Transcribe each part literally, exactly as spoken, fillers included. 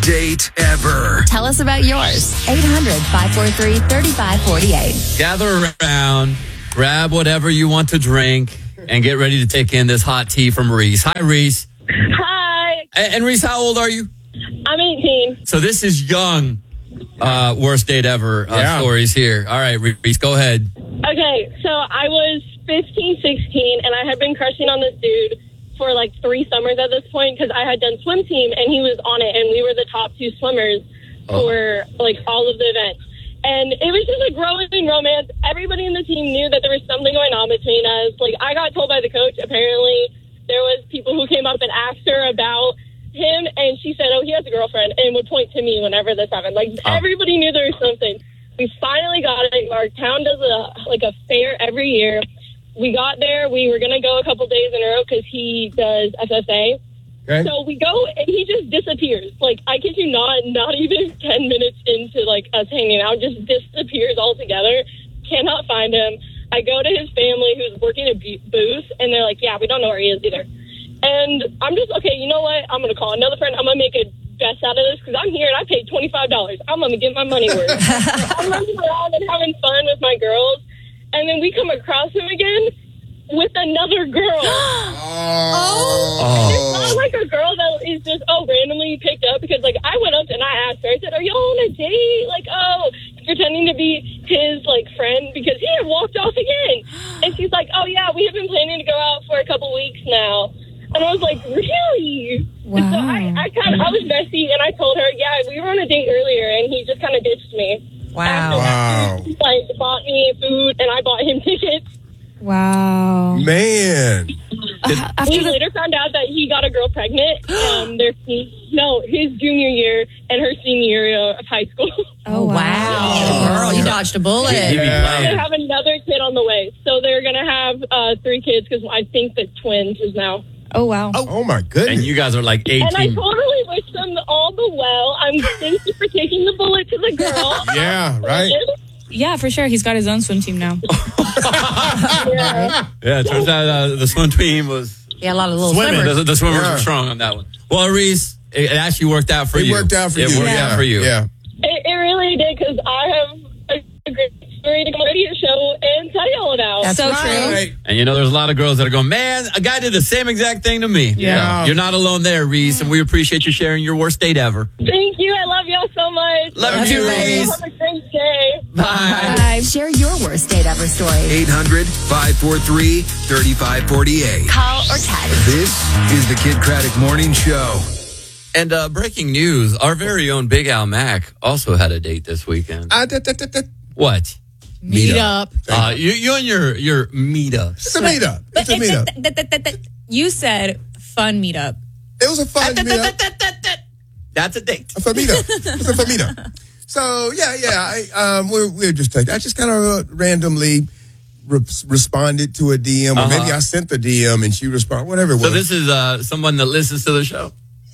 date ever. Tell us about yours. eight hundred, five four three, three five four eight. Gather around, grab whatever you want to drink, and get ready to take in this hot tea from Reese. Hi, Reese. Hi. And, and Reese, how old are you? I'm eighteen. So this is young. Uh, worst date ever uh, Yeah. stories here. All right, Reese, go ahead. Okay, so I was fifteen, sixteen, and I had been crushing on this dude for like three summers at this point because I had done swim team, and he was on it, and we were the top two swimmers Oh. for like all of the events. And it was just a growing romance. Everybody in the team knew that there was something going on between us. Like, I got told by the coach, apparently, there was people who came up and asked her about him, and she said, oh, he has a girlfriend, and would point to me whenever this happened. Like, Oh. everybody knew there was something. We finally got it. Our town does a like a fair every year. We got there. We were going to go a couple days in a row because he does F S A. Okay. So we go, and he just disappears. Like, I kid you not, not even ten minutes into, like, us hanging out, just disappears altogether. Cannot find him. I go to his family who's working a bu- booth, and they're like, yeah, we don't know where he is either. And I'm just, okay, you know what? I'm going to call another friend. I'm going to make a best out of this because I'm here, and I paid twenty-five dollars. I'm going to get my money worth. I'm running around and having fun with my girls, and then we come across him again with another girl. Oh. It's not like a girl that is just, oh, randomly picked up because, like, I went up and I asked her, I said, are you on a date? Like, oh, pretending to be his, like, friend because he had walked off again. And she's like, oh, yeah, we have been planning to go out for a couple weeks now. And I was like, really? Wow. And so I, I kind of, I was messy and I told her, yeah, we were on a date earlier and he just kind of ditched me. Wow. After Wow. that, he, like, bought me food and I bought him tickets. Wow. Man. Uh, after We the, later found out that he got a girl pregnant. Um, their no, his junior year and her senior year of high school. oh, wow. Girl, you dodged a bullet. He- he be Yeah. They playing. have another kid on the way, so they're gonna have uh, three kids because I think the twins is now. Oh, wow. Oh, my goodness. And you guys are like And I eighteen. totally wish them all the well. I'm thank you for taking the bullet to the girl. Yeah, right? Yeah, for sure. He's got his own swim team now. Yeah. Yeah, it turns out uh, the swim team was Yeah, a lot of little swimming. swimmers. The, the swimmers Yeah. were strong on that one. Well, Reese, it, it actually worked out for It you. worked out for it you. worked yeah. out for you. Yeah. It, it really did because I have a, a great story to come on the radio show and tell you all about. That's so true. Right. And you know, there's a lot of girls that are going, man, a guy did the same exact thing to me. Yeah. You're not alone there, Reese, and we appreciate you sharing your worst date ever. Thank you. I love y'all so much. Love you, Reese. Have a great day. Bye. Bye. Share your worst date ever story. eight hundred, five four three, three five four eight. Call or text. This is the Kid Craddock Morning Show. And uh, breaking news, our very own Big Al Mac also had a date this weekend. Ah, da, da, da, da. What? Meet up. Uh, you, you and your, your meetups. It's a meetup. It's But a it's meetup. a- th- th- th- th- you said fun meetup. It was a fun meetup. That's a date. A fun meetup. It's a fun meetup. So, yeah, yeah. I, um, we're, we're just, I just kind of uh, randomly re- responded to a D M, or Uh-huh. maybe I sent the D M and she responded, whatever it was. So this is uh, someone that listens to the show.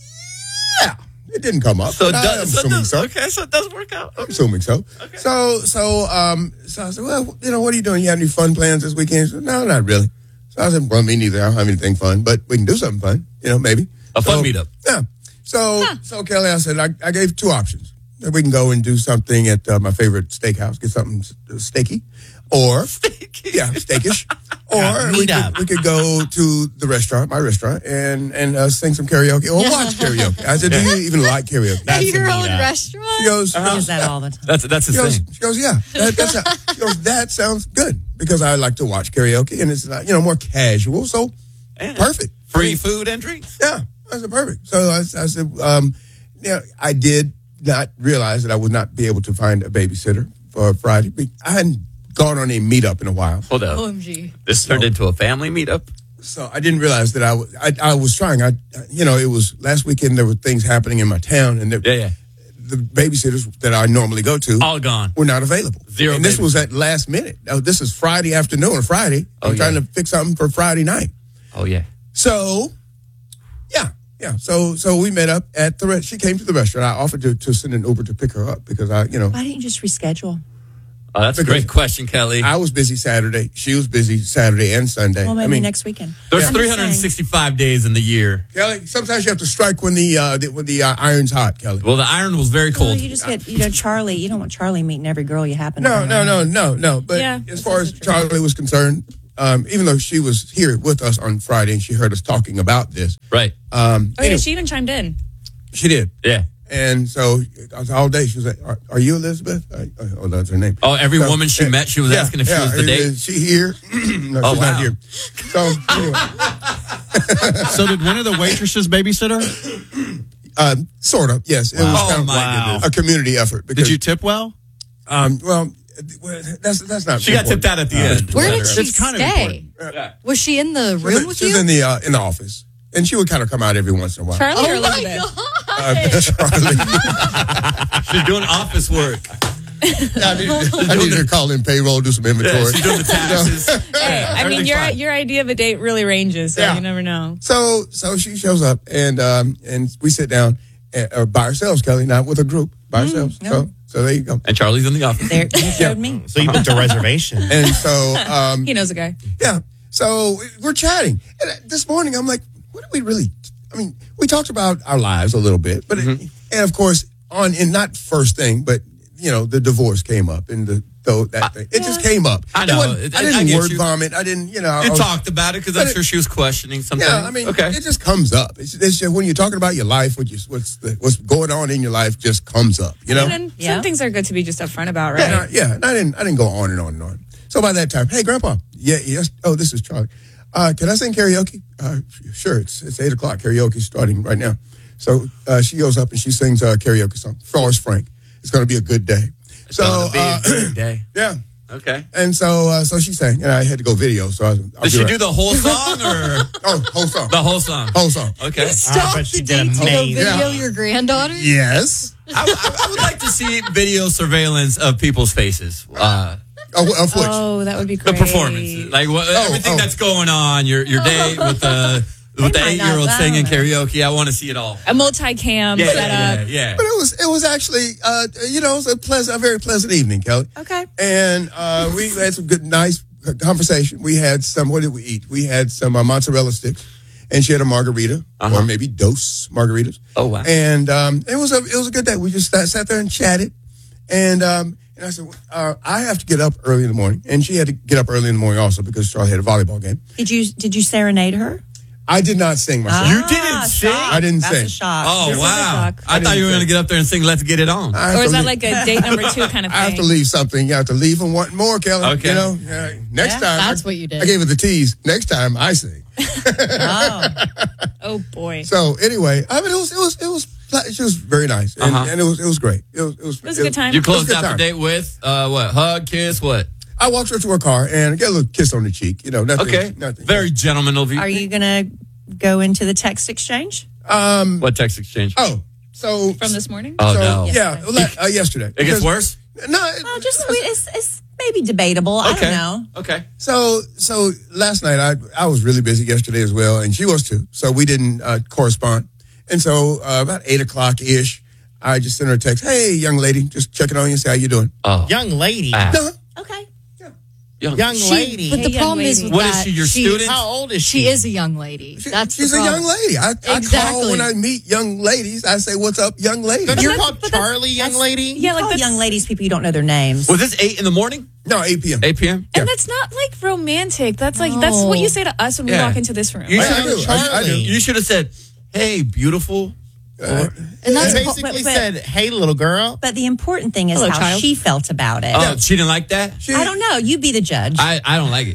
Yeah. It didn't come up. So, but I, I'm does, so, assuming does, so. okay, so it does work out. I'm assuming so. So, so, um, so I said, well, you know, what are you doing? You have any fun plans this weekend? She said, no, not really. So I said, well, me neither. I don't have anything fun, but we can do something fun, you know, maybe. A fun So, meetup. Yeah. So, so Kelly, I said, I, I gave two options. That we can go and do something at uh, my favorite steakhouse, get something s- steaky, or yeah, steakish, or we meet could, up. we could go to the restaurant, my restaurant, and and uh, sing some karaoke or watch karaoke. I said, do you even like karaoke? At your own restaurant? She goes, He does that all the time. That's that's the she goes, thing. she goes, yeah. That, that's a, she goes, that sounds good because I like to watch karaoke and it's like, you know, more casual. So Yeah. perfect. Free food and drinks. Yeah, I said perfect. So I, I said, um, yeah, I did not realize that I would not be able to find a babysitter for Friday. I hadn't gone on a meetup in a while, Hold up. O M G. This turned into a family meetup. so I didn't realize that I was. I, I was trying. I, you know, it was last weekend. There were things happening in my town, and there, Yeah, yeah. the babysitters that I normally go to All gone. were not available. Zero And this babysitters. was at last minute. Oh, this is Friday afternoon or Friday. I'm Oh, trying yeah. to fix something for Friday night. Oh yeah. So, yeah, yeah. So, so we met up at the. Re- she came to the restaurant. I offered to, to send an Uber to pick her up because I, you know, Why didn't you just reschedule? Oh, that's a great question, Kelly. I was busy Saturday. She was busy Saturday and Sunday. Well, maybe I mean, next weekend. There's I'm three just hundred saying. sixty-five days in the year. Kelly, sometimes you have to strike when the uh, the, when the uh, iron's hot, Kelly. Well, the iron was very Well, cold. you just get, you know, Charlie. You don't want Charlie meeting every girl you happen to No, run no, around. no, no, no. But Yeah, as that's far as also true. Charlie was concerned, um, even though she was here with us on Friday and she heard us talking about this, Right. um, Oh, yeah, anyway, she even chimed in. she did. Yeah. And so all day she was like, "Are, are you Elizabeth?" I, I, oh, that's her name. Oh, every So, woman she yeah, met, she was yeah, asking if yeah, she was the date. Is she here? No, Oh, she's wow. not here. So anyway, So did one of the waitresses babysit her? uh, sort of, yes. It was Oh, kind of my Wow. goodness. a community effort. Because, Did you tip well? Um, well, well, that's that's not. She got important. tipped out at the Uh, end. Where did Letter. she It's kind of stay? Yeah. Was she in the She was, room in- with she was you? in the uh, in the office, and she would kind of come out every once in a while. Charlie or Oh my Elizabeth? god! Uh, Charlie. She's doing office work. I need, I need to call in payroll, do some Yeah, inventory. she's doing the taxes. Hey, I mean, Everything's your fine. your idea of a date really ranges, so Yeah. you never know. So so she shows up, and um, and we sit down uh, uh, by ourselves, Kelly, not with a group, by ourselves. So so there you go. And Charlie's in the office. There, you showed me. So you booked a reservation. And so um, He knows a guy. yeah, so we're chatting, and uh, this morning I'm like, what do we really? I mean, we talked about our lives a little bit, but Mm-hmm. it, and of course on and not first thing, but you know the divorce came up and the though that thing it just came up. I It know. wasn't- It- I I didn't get word you. vomit. I didn't you know. I You was- talked about it because I'm But it- sure she was questioning something. Yeah, I mean, okay. it just comes up. It's, it's just, when you're talking about your life, what you, what's the, what's going on in your life just comes up. You know. And then Yeah. some things are good to be just upfront about, Yeah, right? and I- yeah, and I didn't, I didn't go on and on and on. So by that time, hey, Grandpa, yeah, yes. Oh, this is Charlie. Uh, can I sing karaoke? Uh, sure. It's it's eight o'clock. Karaoke's starting right now. So uh, she goes up and she sings a karaoke song. Forrest Frank. It's going to be a good day. It's so gonna be a uh, good day. yeah, Okay. and so uh, so she sang, and I had to go video. So I, I'll Did be she right- do the whole song or oh whole song, the whole song? whole song? Okay. I bet she did To go amazing. video Yeah. your granddaughter? Yes. I, I, I would like to see video surveillance of people's faces. Uh, Of, of which? Oh, that would be the great. performance, like what, everything oh. that's going on, your your date with the with the might eight not year old allow singing it. karaoke. I want to see it all. A multi-cam Yeah, setup. yeah, yeah. But it was it was actually uh, you know it was a pleasant, a very pleasant evening, Kelly. Okay. And uh, we had some good, nice conversation. We had some. What did we eat? We had some uh, mozzarella sticks, and she had a margarita, Uh-huh. or maybe dos margaritas. Oh, wow. And um, it was a it was a good day. We just sat, sat there and chatted, and um, and I said, uh, I have to get up early in the morning, and she had to get up early in the morning also because Charlie had a volleyball game. Did you did you serenade her? I did not sing myself. You didn't sing? shock. I didn't That's sing. a shock. Oh This is a wow! shock. I, thought you were sing. going to get up there and sing "Let's Get It On." I have Or is to that leave- like a date number two kind of thing? I have to leave something. You have to leave and want more, Kelly. Okay. You know, uh, next Yeah, time. that's I, what you did. I gave it the tease. Next time I sing. Oh. Oh boy. So anyway, I mean, it was it was it was she was very nice, and, Uh-huh. and it was it was great. It was it was, It was a good time. You It was a closed good out the time. date with uh, what? Hug, kiss, what? I walked her to her car and get a little kiss on the cheek. You know, nothing. Okay, nothing. very gentlemanly of you. Are you gonna go into the text exchange Um. What text exchange? Oh, so from this morning? Oh, so, no. Yeah, le- uh, yesterday. It gets Because- worse. No, it- Oh, just it's, it's maybe debatable. I Okay. don't know. Okay. So, so last night I I was really busy yesterday as well, and she was too. So we didn't uh, correspond. And so uh, about eight o'clock ish, I just sent her a text. Hey, young lady, just checking on you, see how you doing. Oh, Young lady. Ah. No, Okay. young. Young She- lady. But the Hey, young problem is lady. with What is that, she, your student? How old is she? She is a young lady. she- That's she's the a problem. young lady. I, I call Exactly. when I meet young ladies. I say, "What's up, young lady?" Don't you that's- call but that's- Charlie young lady? Yeah, like Oh, that's, young ladies, people you don't know their names. Was this eight in the morning? No, eight p.m. eight p.m. And that's not like romantic. That's like that's No. what you say to us when we Yeah. walk into this room. You I, should I do. I, I do. Charlie. You should have said, "Hey, beautiful." Uh, And You that's basically but- but- said, hey, little girl. But the important thing is Oh, how Hello, child. she felt about it. Oh, she didn't like that. she, I don't know. You be the judge. I, I don't like it.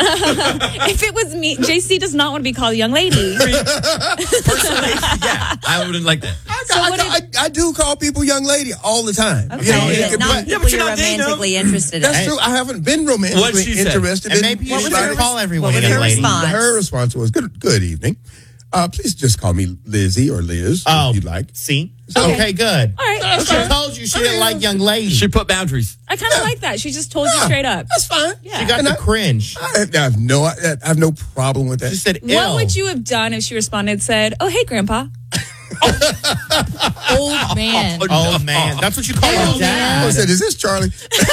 if it was me, J C does not want to be called a young lady. Personally, yeah, I wouldn't like that. I, So I, what I, I do call people young lady all the time. Okay, You know, but it could- not but- people yeah, but you're you're not dating them. romantically interested that's in. true. I haven't been What'd romantically she say? interested And in maybe you What was should her- call everyone what a was young her lady. response? Her response was, "Good, good evening. Uh, please just call me Lizzie or Liz Oh, if you'd like." see? Okay. Okay, good. All right, She told you she didn't like young ladies. She put boundaries. I kind of like that. She just told you Yeah, straight up. That's fine. Yeah. She got And the I- cringe. I, I have no, I have no problem with that. She said, What ill. would you have done if she responded, said, "Oh, hey, Grandpa"? Old man. Oh, man. That's what you call Oh, a dad. I said, is this Charlie?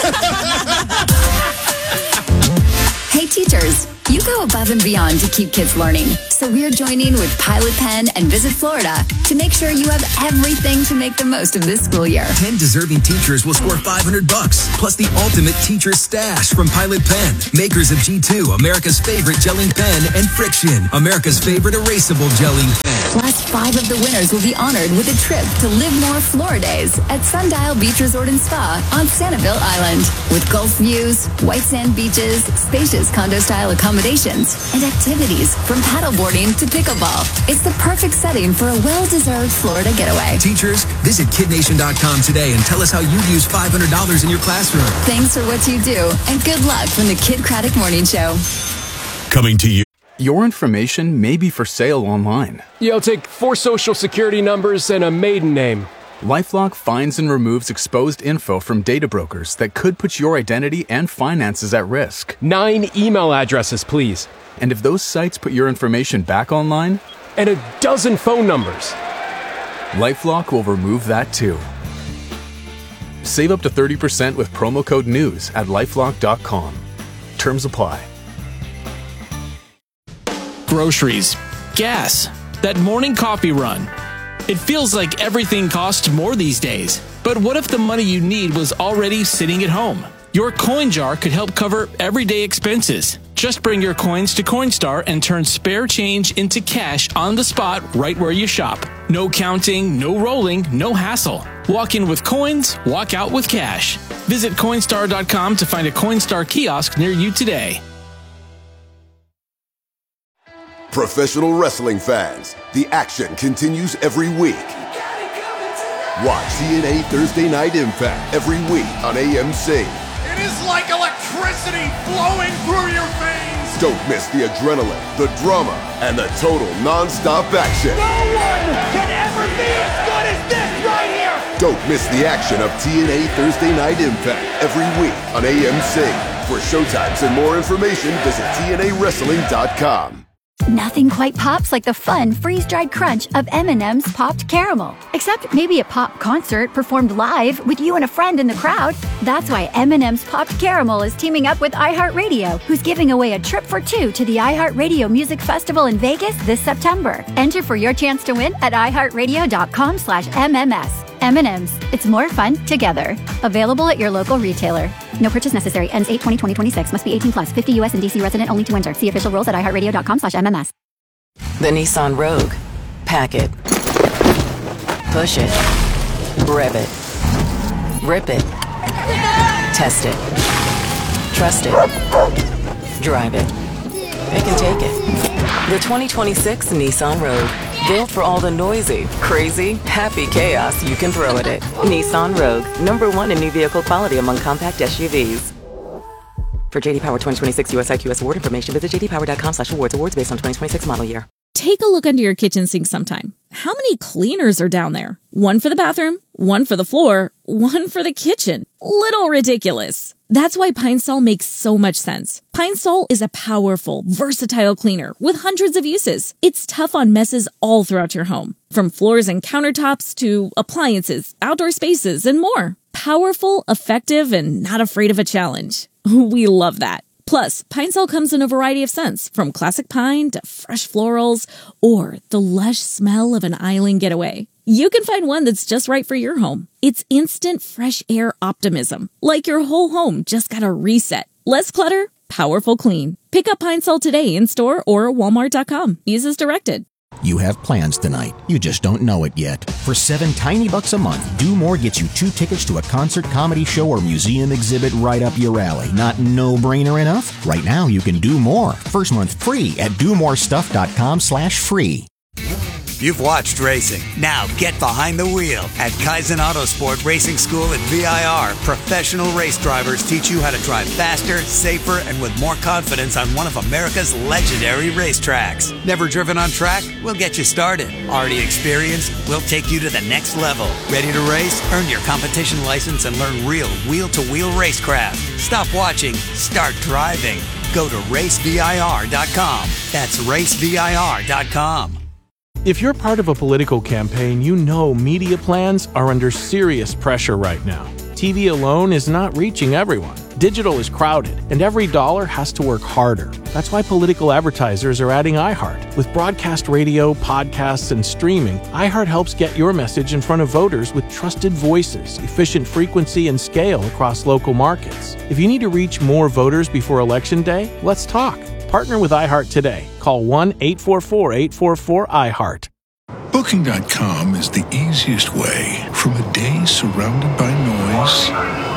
Hey teachers, you go above and beyond to keep kids learning. So we're joining with Pilot Pen and Visit Florida to make sure you have everything to make the most of this school year. ten deserving teachers will score five hundred bucks, plus the ultimate teacher stash from Pilot Pen, makers of G two, America's favorite gelling pen, and Friction, America's favorite erasable gelling pen. Plus, five of the winners will be honored with a trip to Live More Floridays at Sundial Beach Resort and Spa on Sanibel Island. With Gulf views, white sand beaches, spacious condo-style accommodations, and activities from paddleboarding to pickleball. It's the perfect setting for a well-deserved Florida getaway. Teachers, visit kid nation dot com today and tell us how you use five hundred dollars in your classroom. Thanks for what you do, and good luck from the Kid Craddock Morning Show. Coming to you. Your information may be for sale online. Yeah, I'll take four social security numbers and a maiden name. LifeLock finds and removes exposed info from data brokers that could put your identity and finances at risk. Nine email addresses, please. And if those sites put your information back online? And a dozen phone numbers. LifeLock will remove that too. Save up to thirty percent with promo code NEWS at lifelock dot com. Terms apply. Groceries, gas, that morning coffee run. It feels like everything costs more these days. But what if the money you need was already sitting at home? Your coin jar could help cover everyday expenses. Just bring your coins to Coinstar and turn spare change into cash on the spot right where you shop. No counting, no rolling, no hassle. Walk in with coins, walk out with cash. Visit Coinstar dot com to find a Coinstar kiosk near you today. Professional wrestling fans, the action continues every week. Watch T N A Thursday Night Impact every week on A M C. It is like electricity flowing through your veins. Don't miss the adrenaline, the drama, and the total non-stop action. No one can ever be as good as this right here. Don't miss the action of T N A Thursday Night Impact every week on A M C. For showtimes and more information, visit T N A wrestling dot com. Nothing quite pops like the fun freeze-dried crunch of M and M's Popped Caramel. Except maybe a pop concert performed live with you and a friend in the crowd. That's why M and M's Popped Caramel is teaming up with iHeartRadio, who's giving away a trip for two to the iHeartRadio Music Festival in Vegas this September. Enter for your chance to win at iHeartRadio dot com slash M M S. M and M's. It's more fun together. Available at your local retailer. No purchase necessary. Ends eight twenty twenty twenty-six. Must be eighteen plus. fifty U S and D C resident only to enter. See official rules at iHeartRadio dot com slash M M S. The Nissan Rogue. Pack it. Push it. Rev it. Rip it. Test it. Trust it. Drive it. It can take it. The twenty twenty-six Nissan Rogue. Built for all the noisy, crazy, happy chaos you can throw at it. Nissan Rogue. Number one in new vehicle quality among compact S U Vs. For J D Power twenty twenty-six U S I Q S award information, visit j d power dot com slash awards. Awards based on twenty twenty-six model year. Take a look under your kitchen sink sometime. How many cleaners are down there? One for the bathroom, one for the floor, one for the kitchen. Little ridiculous. That's why Pine Sol makes so much sense. Pine Sol is a powerful, versatile cleaner with hundreds of uses. It's tough on messes all throughout your home, from floors and countertops to appliances, outdoor spaces, and more. Powerful, effective, and not afraid of a challenge. We love that. Plus, Pine Sol comes in a variety of scents, from classic pine to fresh florals, or the lush smell of an island getaway. You can find one that's just right for your home. It's instant fresh air optimism, like your whole home just got a reset. Less clutter, powerful clean. Pick up Pine Sol today in store or walmart dot com. Use as directed. You have plans tonight. You just don't know it yet. For seven tiny bucks a month, Do More gets you two tickets to a concert, comedy show, or museum exhibit right up your alley. Not no-brainer enough? Right now, you can do more. First month free at do more stuff dot com slash free. You've watched racing. Now get behind the wheel. At Kaizen Autosport Racing School at V I R, professional race drivers teach you how to drive faster, safer, and with more confidence on one of America's legendary racetracks. Never driven on track? We'll get you started. Already experienced? We'll take you to the next level. Ready to race? Earn your competition license and learn real wheel-to-wheel racecraft. Stop watching. Start driving. Go to race V I R dot com. That's race V I R dot com. If you're part of a political campaign, you know media plans are under serious pressure right now. T V alone is not reaching everyone. Digital is crowded, and every dollar has to work harder. That's why political advertisers are adding iHeart. With broadcast radio, podcasts, and streaming, iHeart helps get your message in front of voters with trusted voices, efficient frequency, and scale across local markets. If you need to reach more voters before Election Day, let's talk. Partner with iHeart today. Call one eight four four, eight four four, iHeart. Booking dot com is the easiest way from a day surrounded by noise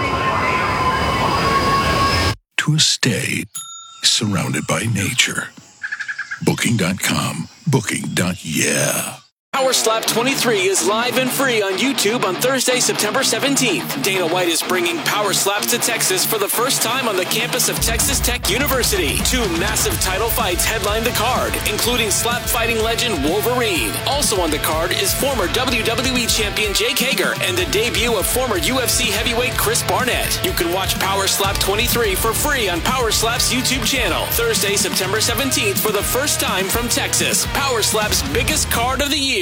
to a stay surrounded by nature. Booking dot com. Booking. Yeah. Power Slap twenty-three is live and free on YouTube on Thursday, September seventeenth. Dana White is bringing Power Slaps to Texas for the first time on the campus of Texas Tech University. Two massive title fights headline the card, including slap fighting legend Wolverine. Also on the card is former W W E champion Jake Hager and the debut of former U F C heavyweight Chris Barnett. You can watch Power Slap twenty-three for free on Power Slap's YouTube channel. Thursday, September seventeenth for the first time from Texas. Power Slap's biggest card of the year.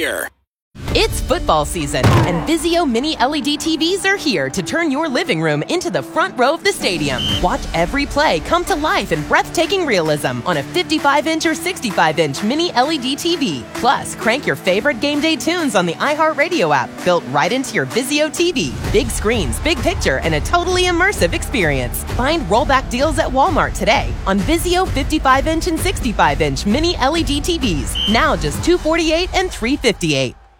It's football season, and Vizio Mini L E D T Vs are here to turn your living room into the front row of the stadium. Watch every play come to life in breathtaking realism on a fifty-five inch or sixty-five inch Mini L E D T V. Plus, crank your favorite game day tunes on the iHeartRadio app, built right into your Vizio T V. Big screens, big picture, and a totally immersive experience. Find rollback deals at Walmart today on Vizio fifty-five inch and sixty-five inch Mini L E D T Vs. Now just two hundred forty-eight dollars and three hundred fifty-eight dollars.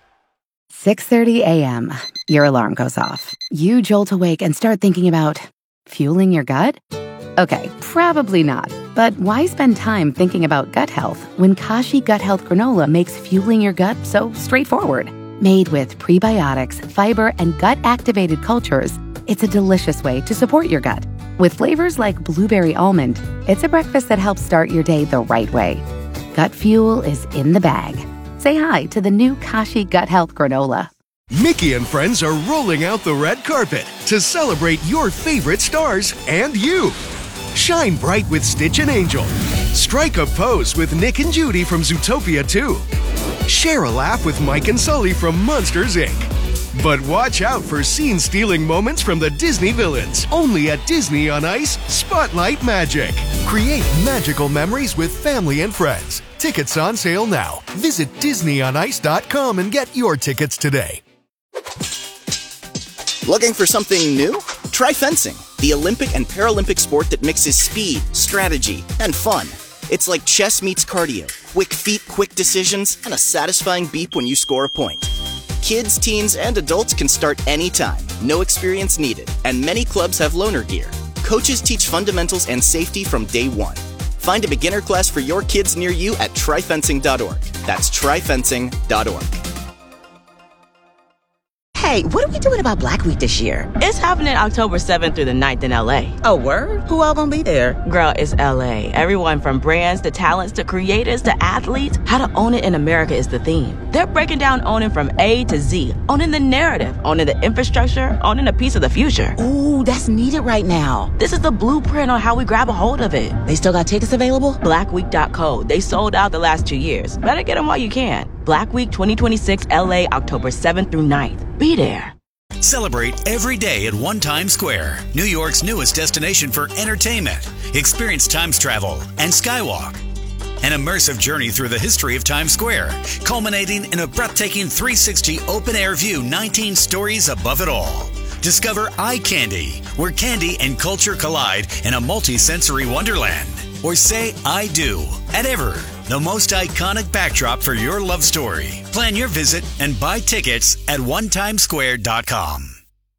six thirty a.m. Your alarm goes off. You jolt awake and start thinking about fueling your gut? Okay, probably not. But why spend time thinking about gut health when Kashi Gut Health Granola makes fueling your gut so straightforward? Made with prebiotics, fiber, and gut-activated cultures, it's a delicious way to support your gut. With flavors like blueberry almond, it's a breakfast that helps start your day the right way. Gut fuel is in the bag. Say hi to the new Kashi Gut Health Granola. Mickey and friends are rolling out the red carpet to celebrate your favorite stars and you. Shine bright with Stitch and Angel. Strike a pose with Nick and Judy from Zootopia two. Share a laugh with Mike and Sully from Monsters, Incorporated. But watch out for scene-stealing moments from the Disney villains. Only at Disney on Ice, Spotlight Magic. Create magical memories with family and friends. Tickets on sale now. Visit Disney on Ice dot com and get your tickets today. Looking for something new? Try fencing, the Olympic and Paralympic sport that mixes speed, strategy, and fun. It's like chess meets cardio. Quick feet, quick decisions, and a satisfying beep when you score a point. Kids, teens, and adults can start anytime. No experience needed. And many clubs have loaner gear. Coaches teach fundamentals and safety from day one. Find a beginner class for your kids near you at try fencing dot org. That's try fencing dot org. Hey, what are we doing about Black Week this year? It's happening October seventh through the ninth in L A. Oh, word? Who all gonna be there? Girl, it's L A. Everyone from brands to talents to creators to athletes. How to own it in America is the theme. They're breaking down owning from A to Z. Owning the narrative, owning the infrastructure, owning a piece of the future. Ooh, that's needed right now. This is the blueprint on how we grab a hold of it. They still got tickets available? black week dot co. They sold out the last two years. Better get them while you can. Black Week twenty twenty-six L A, October seventh through ninth. Be there. Celebrate every day at One Times Square, New York's newest destination for entertainment. Experience Times travel and Skywalk. An immersive journey through the history of Times Square, culminating in a breathtaking three sixty open-air view, nineteen stories above it all. Discover Eye Candy, where candy and culture collide in a multi-sensory wonderland. Or say I do at Ever, the most iconic backdrop for your love story. Plan your visit and buy tickets at one times square dot com.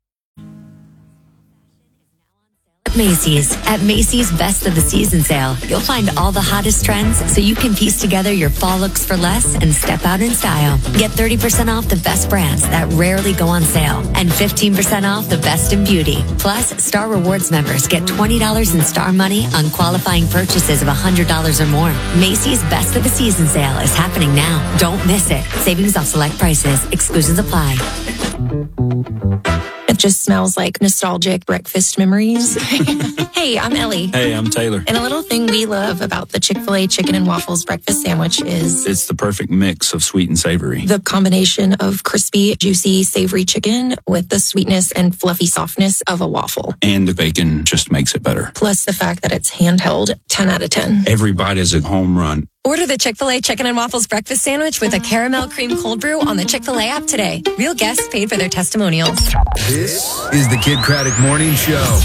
Macy's. At Macy's Best of the Season sale, you'll find all the hottest trends so you can piece together your fall looks for less and step out in style. Get thirty percent off the best brands that rarely go on sale and fifteen percent off the best in beauty. Plus, Star Rewards members get twenty dollars in Star Money on qualifying purchases of one hundred dollars or more. Macy's Best of the Season sale is happening now. Don't miss it. Savings off select prices. Exclusions apply. just smells like nostalgic breakfast memories. Hey, I'm Ellie. Hey, I'm Taylor. And a little thing we love about the Chick-fil-A chicken and waffles breakfast sandwich is It's the perfect mix of sweet and savory. the combination of crispy, juicy, savory chicken with the sweetness and fluffy softness of a waffle. And the bacon just makes it better. Plus the fact that it's handheld, ten out of ten. Every bite is a home run. Order the Chick-fil-A Chicken and Waffles Breakfast Sandwich with a caramel cream cold brew on the Chick-fil-A app today. Real guests paid for their testimonials. This is the Kid Craddock Morning Show.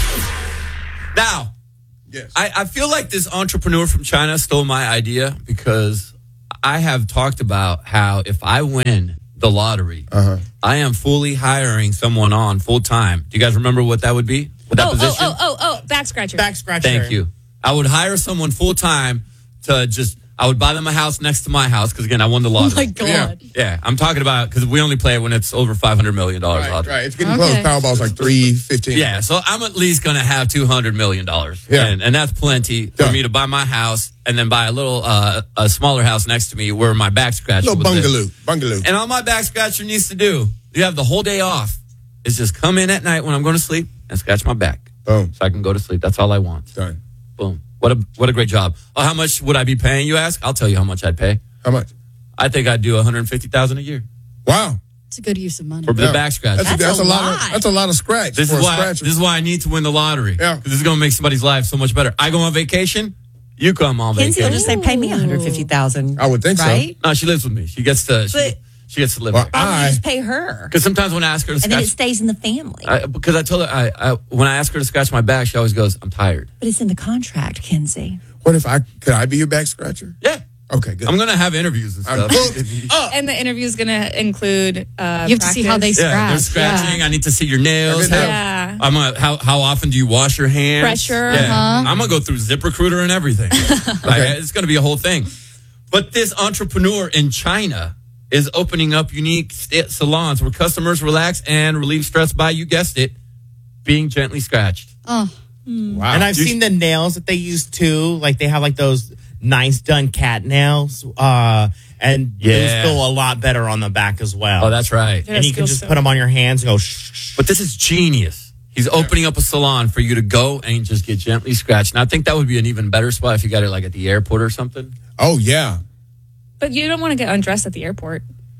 Now, yes. I, I feel like this entrepreneur from China stole my idea because I have talked about how if I win the lottery, uh-huh. I am fully hiring someone on full time. Do you guys remember what that would be? What that oh, position? oh, oh, oh, oh, back scratcher. Back scratcher. Thank you. I would hire someone full time to just, I would buy them a house next to my house because, again, I won the lottery. Oh, my God. Yeah, yeah I'm talking about, because we only play it when it's over five hundred million dollars. Right, lottery. right. It's getting okay. close. Powerball's like three fifteen. Yeah, so I'm at least going to have two hundred million dollars. Yeah. And, and that's plenty for yeah. me to buy my house and then buy a little, uh, a smaller house next to me where my back scratcher little would bungalow, live. bungalow. And all my back scratcher needs to do, you have the whole day off, is just come in at night when I'm going to sleep and scratch my back. Boom. So I can go to sleep. That's all I want. Done. Boom. What a what a great job. Oh, how much would I be paying, you ask? I'll tell you how much I'd pay. How much? I think I'd do one hundred fifty thousand dollars a year. Wow. It's a good use of money. For yeah. the back scratch. That's, that's, a, that's a lot. lot of, that's a lot of scratch. This for is why. Scratcher. This is why I need to win the lottery. Yeah. This is going to make somebody's life so much better. I go on vacation. You come on Kenzie vacation. will just say, "Pay me one hundred fifty thousand." I would think right? so. No, she lives with me. She gets to. She, but, she gets to live. Well, there. why don't you just pay her? Because sometimes when I ask her to and scratch, then it stays in the family. I, because I told her, I, I when I ask her to scratch my back, she always goes, "I'm tired." But it's in the contract, Kenzie. What if I could I be your back scratcher? Yeah. Okay, good. I'm gonna have interviews and stuff. oh. And the interview is gonna include. Uh, you have practice. to see how they scratch. Yeah, they're scratching. Yeah. I need to see your nails. How, yeah. I'm gonna, how how often do you wash your hands? Pressure. Yeah. Uh-huh. I'm gonna go through ZipRecruiter and everything. okay. Like, it's gonna be a whole thing. But this entrepreneur in China is opening up unique salons where customers relax and relieve stress by, you guessed it, being gently scratched. Oh. Mm. Wow. And I've you seen the nails that they use too. Like they have like those nice done cat nails. Uh, and yeah. they feel a lot better on the back as well. Oh, that's right. And you can just so put them on your hands and go shh, shh. But this is genius. He's opening up a salon for you to go and just get gently scratched. And I think that would be an even better spot if you got it like at the airport or something. Oh, yeah. But you don't want to get undressed at the airport.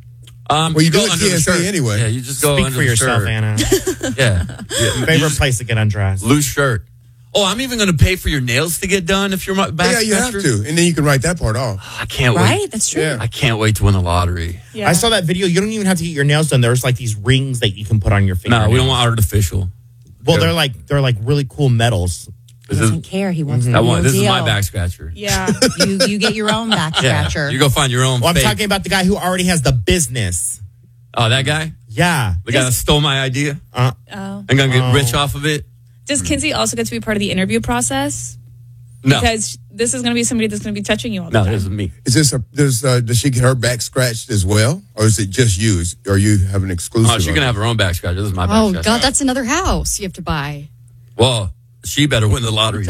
Um, well, you, you go do it under T S A the shirt. anyway. Yeah, you just go Speak under for the yourself, shirt. Anna. yeah. yeah. Favorite place to get undressed. Loose shirt. Oh, I'm even going to pay for your nails to get done if you're my back Yeah, you scratcher. have to. And then you can write that part off. I can't right? wait. That's true. Yeah. I can't wait to win the lottery. Yeah. I saw that video. You don't even have to get your nails done. There's like these rings that you can put on your finger. No, we don't want artificial. Well, they're like they're like really cool metals. He doesn't care. He wants mm-hmm. the I want, real This deal. is my back scratcher. Yeah. you you get your own back scratcher. Yeah. You go find your own Well, I'm fake. talking about the guy who already has the business. Oh, that guy? Yeah. The guy that stole my idea? Uh, oh. I'm going to get oh. rich off of it? Does Kinsey also get to be part of the interview process? No. Because this is going to be somebody that's going to be touching you all the no, time. No, this is me. Is this a, does, uh, does she get her back scratched as well? Or is it just you? Is, or you have an exclusive? Oh, she's going to have her own back scratcher. This is my back oh, scratcher. God, that's another house you have to buy. Well, she better win the lottery.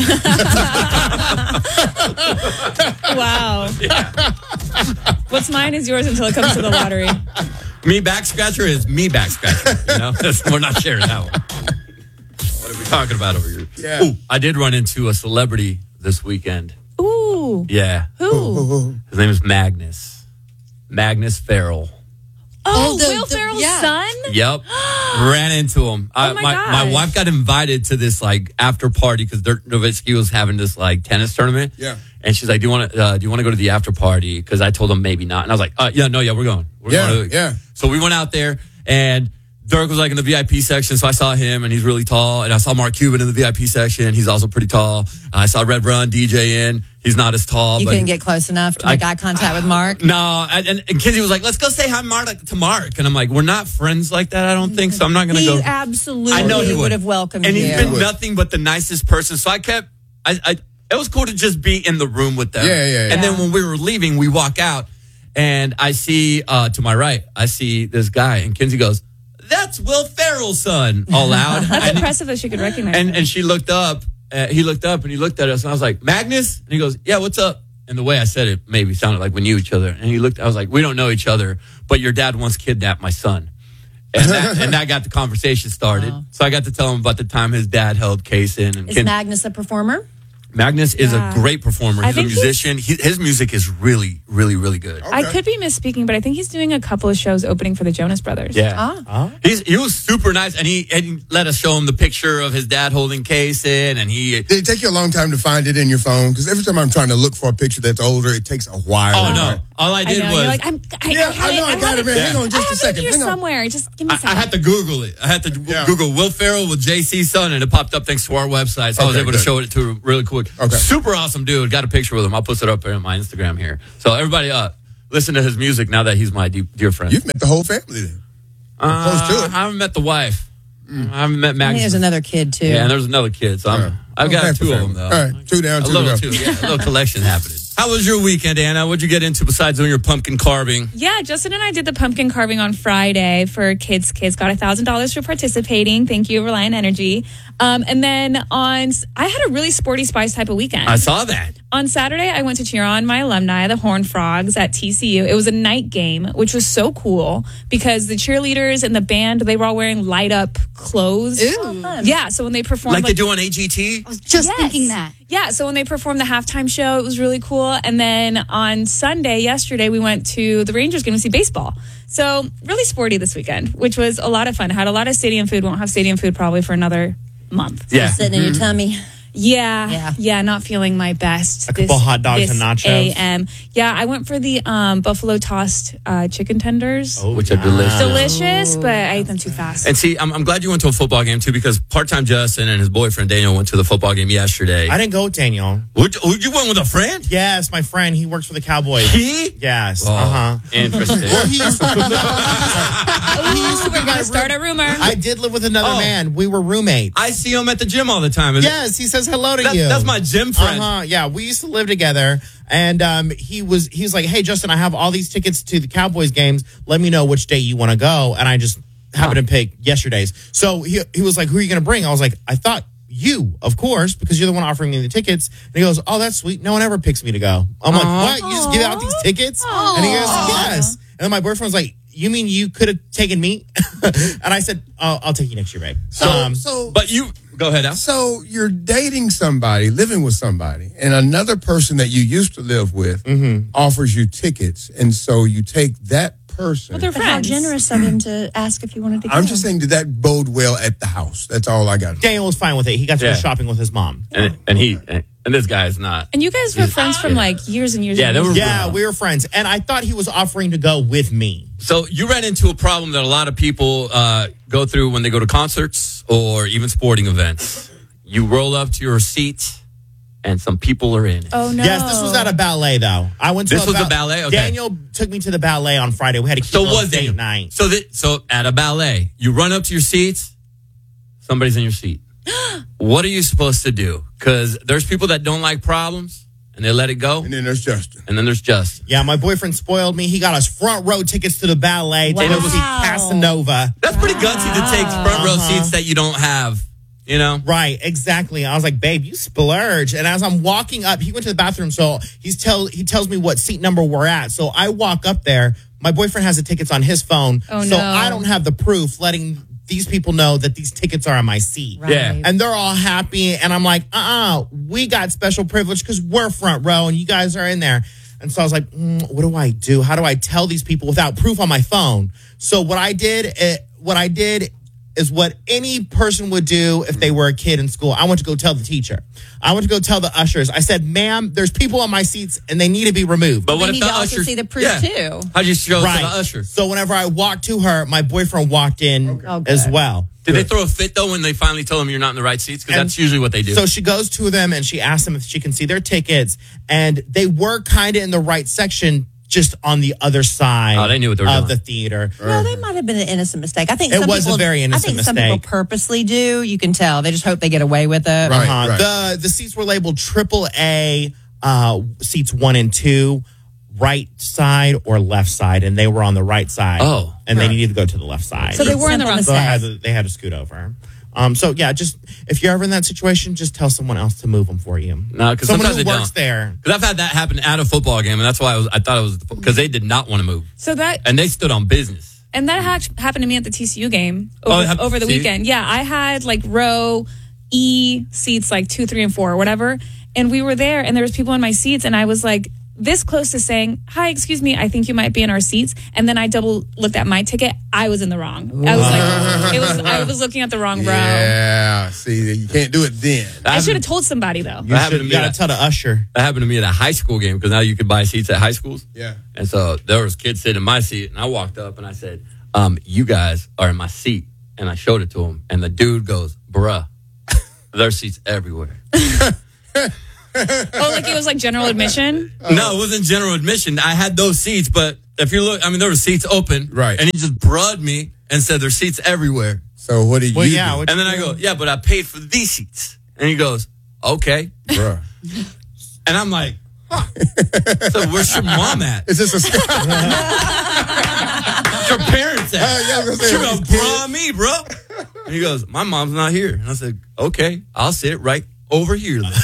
Wow. Yeah. What's mine is yours until it comes to the lottery. Me back scratcher is me back scratcher. You know, we're not sharing that one. What are we talking about over here? Yeah. Ooh, I did run into a celebrity this weekend. Ooh. Yeah. Who? His name is Magnus. Magnus Farrell. Oh, Oh, the- Will the- Ferrell's yeah. son? Yep. Ran into him. Oh I, my my, gosh. my wife got invited to this like after party because Dirk Nowitzki was having this like tennis tournament. Yeah. And she's like, "Do you want to? Uh, do you want to go to the after party?" Because I told him maybe not, and I was like, uh, "Yeah, no, yeah, we're going. We're Yeah, going to yeah. So we went out there, and Dirk was like in the V I P section, so I saw him, and he's really tall. And I saw Mark Cuban in the V I P section; he's also pretty tall. I saw Red Run D J in; he's not as tall. You but couldn't get close enough to make I- eye contact with Mark? No, and, and, and Kinsey was like, "Let's go say hi, Mark, to Mark." And I'm like, "We're not friends like that. I don't think so. I'm not going to He go." absolutely I know he would would. have welcomed and you. he's been nothing but the nicest person. So I kept, I, I, it was cool to just be in the room with them. Yeah, yeah, yeah. And then when we were leaving, we walk out, and I see uh, to my right, I see this guy, and Kinsey goes, "That's Will Ferrell's son," all loud. That's and, impressive that she could recognize and him. and she looked up. Uh, he looked up and he looked at us, and I was like, "Magnus?" And he goes, "Yeah, what's up?" And the way I said it maybe sounded like we knew each other. And he looked, I was like, "We don't know each other, but your dad once kidnapped my son." And that, and that got the conversation started. Oh. So I got to tell him about the time his dad held Case in. And Is Ken- Magnus a performer? Magnus is Yeah. a great performer. I He's a think he's- musician. He, his music is really, really, really good. I could be misspeaking, but I think he's doing a couple of shows opening for the Jonas Brothers. Yeah. Ah. He's, he was super nice, and he, and he let us show him the picture of his dad holding Case in, and he. Did it take you a long time to find it in your phone? Because every time I'm trying to look for a picture that's older, it takes a while. Oh no! All I did I know, was you're like, I'm, I, Yeah, I, have I know, it, I got it, man. it. Hang on just I a have second. It here Hang on. somewhere. Just give me a I, second. I had to Google it. I had to Yeah. Google Will Ferrell with J C's son, and it popped up thanks to our website. So I was Okay, able good. to show it to him really quick. Okay. Super awesome dude. Got a picture with him. I'll post it up there on my Instagram here. So everybody, uh, listen to his music now that he's my deep, dear friend. You've met the whole family then. uh, close to it. I haven't met the wife. I haven't met I think Max. there's another kid too. Yeah, and there's another kid. So I'm, All right. I've Well, got half two the of them family. though. All right, two down, A two little, to go. two, yeah, a little collection happening. How was your weekend, Anna? What'd you get into besides doing your pumpkin carving? Yeah, Justin and I did the pumpkin carving on Friday for Kids. Kids got one thousand dollars for participating. Thank you, Reliant Energy. Um, and then on, I had a really sporty spice type of weekend. I saw that. On Saturday, I went to cheer on my alumni, the Horned Frogs, at T C U. It was a night game, which was so cool because the cheerleaders and the band, they were all wearing light up clothes. Ooh. Yeah, so when they performed, Like they do on A G T? I was just Yes. thinking that. Yeah, so when they performed the halftime show, it was really cool. And then on Sunday, yesterday, we went to the Rangers game to see baseball. So really sporty this weekend, which was a lot of fun. Had a lot of stadium food. Won't have stadium food probably for another month. Yeah. Sitting in your tummy. Yeah, Yeah. yeah, not feeling my best. A couple hot dogs and nachos. A M. Yeah, I went for the um, buffalo tossed uh, chicken tenders. Oh, which are delicious. Delicious, but I ate them too fast. And see, I'm, I'm glad you went to a football game too, because part-time Justin and his boyfriend Daniel went to the football game yesterday. I didn't go with Daniel. Would, would you went with a friend? Yes, my friend. He works for the Cowboys. He? Yes. Oh, Uh huh. interesting. Well, he used to, Ooh, we're gonna start a rumor. I did live with another Oh. man. We were roommates. I see him at the gym all the time. Is it- Yes, he says hello to That- you. that's my gym friend. Uh-huh. Yeah, we used to live together, and um, he was he was like, "Hey, Justin, I have all these tickets to the Cowboys games. Let me know which day you want to go." And I just happened to pick yesterday's. So he he was like, "Who are you going to bring?" I was like, "I thought you, of course, because you're the one offering me the tickets." And he goes, "Oh, that's sweet. No one ever picks me to go." I'm like, "What? You just give out these tickets?" And he goes, "Yes." And then my boyfriend was like, "You mean you could have taken me?" And I said, oh, "I'll take you next year, babe." So, Um, so, But you go ahead, Al. so you're dating somebody, living with somebody, and another person that you used to live with Mm-hmm. offers you tickets, and so you take that person. Well, they're But how friends. generous of him to ask if you wanted to go. I'm just saying, did that bode well at the house? That's all I got. Daniel was fine with it. He got to Yeah. go shopping with his mom. And, and he and this guy is not. And you guys were friends from like years and years. Yeah, and they years. were- Yeah, we were friends, and I thought he was offering to go with me. So you ran into a problem that a lot of people uh, go through when they go to concerts or even sporting events. You roll up to your seat, and some people are in it. Oh no. Yes, this was at a ballet though. I went to This a was a ballet? Okay. Daniel took me to the ballet on Friday. We had a cute So little was date Daniel. night. So that so at a ballet, you run up to your seats, somebody's in your seat. What are you supposed to do? Because there's people that don't like problems and they let it go, And then there's Justin. and then there's Justin. Yeah, my boyfriend spoiled me. He got us front row tickets to the ballet to go Wow. see Casanova. That's pretty gutsy to take front row Uh-huh. seats that you don't have. You know, Right, exactly. I was like, "Babe, you splurge." And as I'm walking up, he went to the bathroom, so he's tell he tells me what seat number we're at. So I walk up there. My boyfriend has the tickets on his phone, Oh, so no. I don't have the proof letting these people know that these tickets are on my seat. Right. Yeah. And they're all happy, and I'm like, "Uh-uh, we got special privilege because we're front row, and you guys are in there." And so I was like, mm, "What do I do? How do I tell these people without proof on my phone?" So what I did, eh, what I did. is what any person would do if they were a kid in school. I went to go tell the teacher. I went to go tell the ushers. I said, "Ma'am, there's people on my seats and they need to be removed." but what They if need the to also usher? see the proof yeah. too. How'd you show it Right. to the usher? So whenever I walked to her, my boyfriend walked in Oh, good. as well. Did they throw a fit though when they finally told them you're not in the right seats? Because And that's usually what they do. So she goes to them and she asks them if she can see their tickets, and they were kind of in the right section, just on the other side Oh, they knew what they were of doing. the theater. No, they might have been an innocent mistake. I think It some was a people, very innocent I think some people mistake. purposely do. You can tell. They just hope they get away with it. Right. Uh-huh. The the seats were labeled triple A, uh, seats one and two, right side or left side, and they were on the right side. Oh. and they Right. needed to go to the left side. So they were in the wrong So they side. had to, they had to scoot over. Um, so yeah, just if you're ever in that situation, just tell someone else to move them for you. No, because someone sometimes who they works don't. there. Because I've had that happen at a football game, and that's why I was. I thought it was because they did not want to move, So that and they stood on business. And that ha- happened to me at the T C U game Oh, over, it happened over the to you? weekend. Yeah, I had like row E seats, like two, three, and four, or whatever. And we were there, and there was people in my seats, and I was like this close to saying, "Hi, excuse me, I think you might be in our seats." And then I double looked at my ticket. I was in the wrong. I was like, it was. I was looking at the wrong row. Yeah, see, you can't do it then. I should have told somebody though. That happened to me. You gotta at- tell the usher. That happened to me at a high school game because now you could buy seats at high schools. Yeah. And so there was kids sitting in my seat, and I walked up and I said, um, "You guys are in my seat," and I showed it to him, and the dude goes, "Bruh, there's seats everywhere." Oh, like it was like general admission. No, it wasn't general admission. I had those seats, but if you look, I mean, there were seats open, right? And he just bruhed me and said, "There's seats everywhere." So what did Well, you yeah, do? what And then I go, "Yeah, but I paid for these seats." And he goes, "Okay." Bruh. And I'm like, huh. So where's your mom at? Is this a Your parents at? Oh, yeah, I was gonna say, She goes, these kids- "Bruh me, bro." And he goes, "My mom's not here." And I said, "Okay, I'll sit right over here." Then.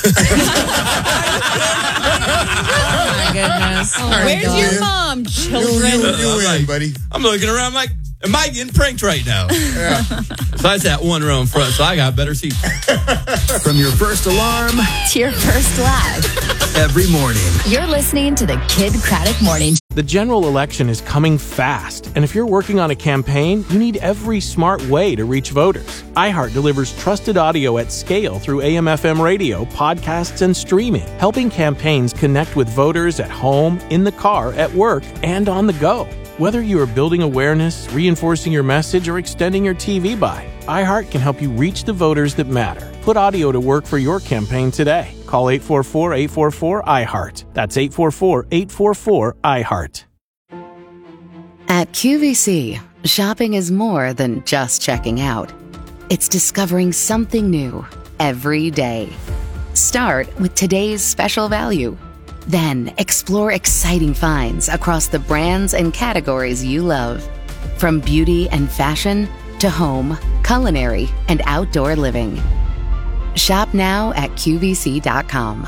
Oh my goodness. Where's go. your mom, You, children? you, I'm you win, like- buddy. I'm looking around, I'm like, am I getting pranked right now? Yeah. So I sat one row in front, so I got better seats. From your first alarm To your first laugh. every morning. You're listening to the Kid Craddock Morning. The general election is coming fast, and if you're working on a campaign, you need every smart way to reach voters. iHeart delivers trusted audio at scale through A M F M radio, podcasts, and streaming, helping campaigns connect with voters at home, in the car, at work, and on the go. Whether you are building awareness, reinforcing your message, or extending your T V buy, iHeart can help you reach the voters that matter. Put audio to work for your campaign today. Call eight four four, eight four four, I heart. That's eight four four, eight four four, I heart. At Q V C, shopping is more than just checking out. It's discovering something new every day. Start with today's special value. Then explore exciting finds across the brands and categories you love. From beauty and fashion to home, culinary, and outdoor living. Shop now at Q V C dot com.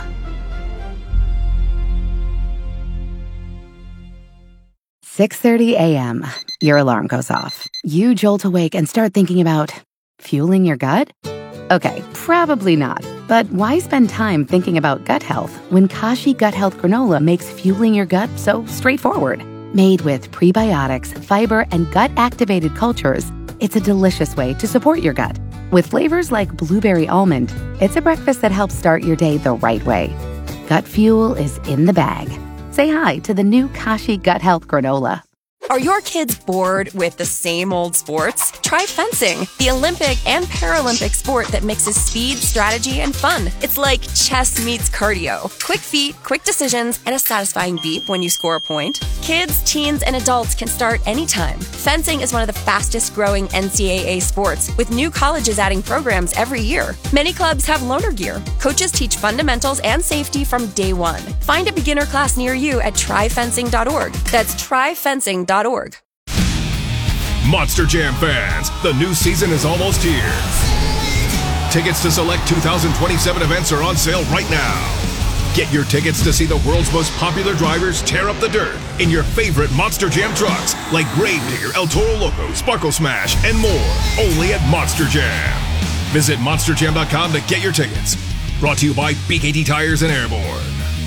six thirty a.m. Your alarm goes off. You jolt awake and start thinking about fueling your gut? Okay, probably not. But why spend time thinking about gut health when Kashi Gut Health Granola makes fueling your gut so straightforward? Made with prebiotics, fiber, and gut-activated cultures, it's a delicious way to support your gut. With flavors like blueberry almond, it's a breakfast that helps start your day the right way. Gut fuel is in the bag. Say hi to the new Kashi Gut Health Granola. Are your kids bored with the same old sports? Try fencing, the Olympic and Paralympic sport that mixes speed, strategy, and fun. It's like chess meets cardio. Quick feet, quick decisions, and a satisfying beep when you score a point. Kids, teens, and adults can start anytime. Fencing is one of the fastest growing N C double A sports, with new colleges adding programs every year. Many clubs have loaner gear. Coaches teach fundamentals and safety from day one. Find a beginner class near you at try fencing dot org. That's try fencing dot org. Monster Jam fans, the new season is almost here. Tickets to select two thousand twenty-seven events are on sale right now. Get your tickets to see the world's most popular drivers tear up the dirt in your favorite Monster Jam trucks like Gravedigger, El Toro Loco, Sparkle Smash, and more. Only at Monster Jam. Visit monster jam dot com to get your tickets. Brought to you by B K T Tires and Airborne.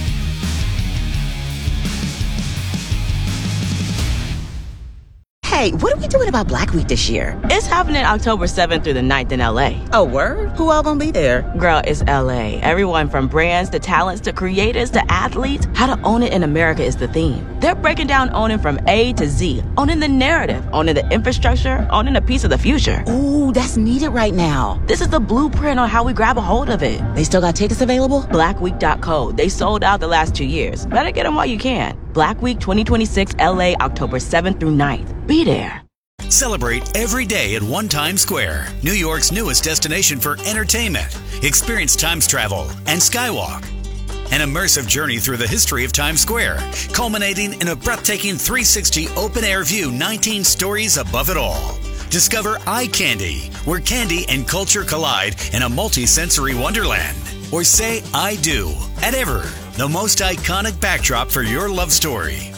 Hey, what are we doing about Black Week this year? It's happening October seventh through the ninth in L A. Oh, word? Who all gonna be there? Girl, it's L A. Everyone from brands to talents to creators to athletes. How to own it in America is the theme. They're breaking down owning from A to Z. Owning the narrative, owning the infrastructure, owning a piece of the future. Ooh, that's needed right now. This is the blueprint on how we grab a hold of it. They still got tickets available? black week dot co. They sold out the last two years. Better get them while you can. Black Week twenty twenty-six L A, October seventh through ninth. Be there. Celebrate every day at One Times Square, New York's newest destination for entertainment. Experience Times travel and Skywalk. An immersive journey through the history of Times Square, culminating in a breathtaking three sixty open-air view, nineteen stories above it all. Discover Eye Candy, where candy and culture collide in a multi-sensory wonderland. Or say I do at Ever, the most iconic backdrop for your love story.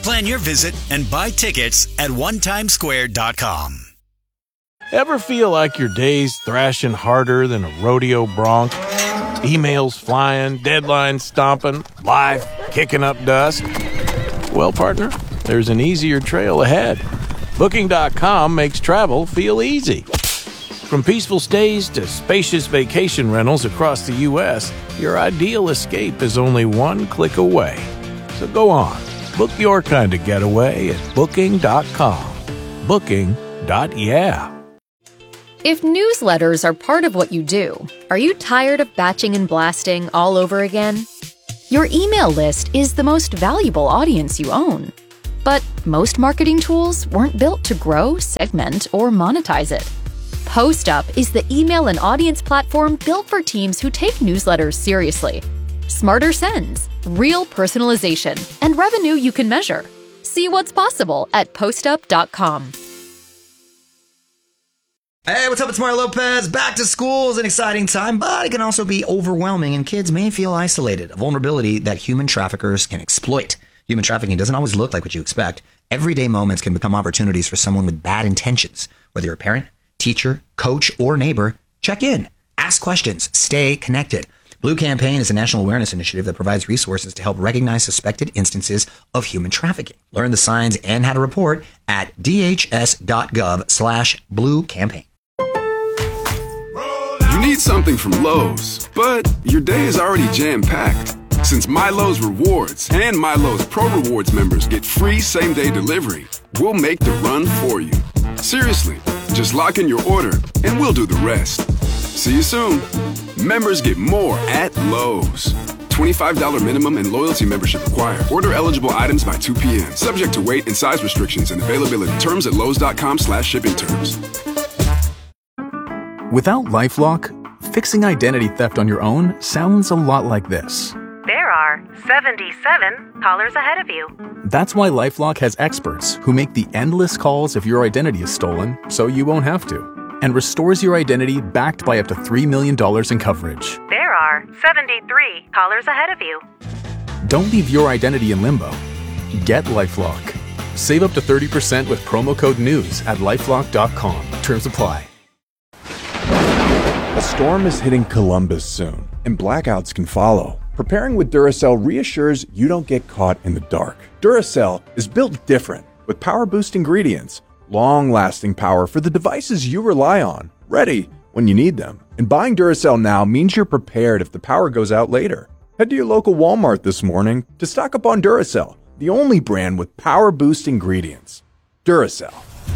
Plan your visit and buy tickets at one time square dot com. Ever feel like your day's thrashing harder than a rodeo bronc? Emails flying, deadlines stomping, life kicking up dust? Well, partner, there's an easier trail ahead. Booking dot com makes travel feel easy. From peaceful stays to spacious vacation rentals across the U S, your ideal escape is only one click away. So go on, book your kind of getaway at booking dot com. Booking. Yeah. If newsletters are part of what you do, are you tired of batching and blasting all over again? Your email list is the most valuable audience you own. But most marketing tools weren't built to grow, segment, or monetize it. PostUp is the email and audience platform built for teams who take newsletters seriously. Smarter sends, real personalization, and revenue you can measure. See what's possible at postup dot com. Hey, what's up? It's Mario Lopez. Back to school is an exciting time, but it can also be overwhelming, and kids may feel isolated, a vulnerability that human traffickers can exploit. Human trafficking doesn't always look like what you expect. Everyday moments can become opportunities for someone with bad intentions. Whether you're a parent, teacher, coach, or neighbor, check in, ask questions, stay connected. Blue Campaign is a national awareness initiative that provides resources to help recognize suspected instances of human trafficking. Learn the signs and how to report at d h s dot gov slash blue campaign. You need something from Lowe's, but your day is already jam-packed. Since MyLowe's Rewards and MyLowe's Pro Rewards members get free same-day delivery, we'll make the run for you. Seriously, just lock in your order and we'll do the rest. See you soon. Members get more at Lowe's. twenty-five dollars minimum and loyalty membership required. Order eligible items by two p.m. Subject to weight and size restrictions and availability. Terms at lowes dot com slash shipping terms. Without LifeLock, fixing identity theft on your own sounds a lot like this. There are seventy-seven callers ahead of you. That's why LifeLock has experts who make the endless calls if your identity is stolen so you won't have to, and restores your identity backed by up to three million dollars in coverage. There are seventy-three callers ahead of you. Don't leave your identity in limbo. Get LifeLock. Save up to thirty percent with promo code NEWS at lifelock dot com. Terms apply. A storm is hitting Columbus soon, and blackouts can follow. Preparing with Duracell reassures you don't get caught in the dark. Duracell is built different, with power-boost ingredients, long-lasting power for the devices you rely on, ready when you need them. And buying Duracell now means you're prepared if the power goes out later. Head to your local Walmart this morning to stock up on Duracell, the only brand with power-boost ingredients. Duracell.